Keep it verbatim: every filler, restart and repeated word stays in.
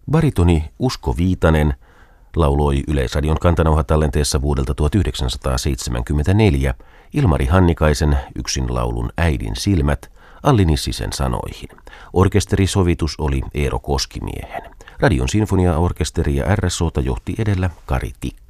Baritoni Usko Viitanen lauloi Yleisradion kantanauhatallenteessa vuodelta tuhatyhdeksänsataaseitsemänkymmentäneljä Ilmari Hannikaisen yksinlaulun Äidin silmät Alli Nissisen sanoihin. Orkesterisovitus oli Eero Koskimiehen. Radion sinfoniaorkesteri ja R S O:ta johti edellä Kari Tikka.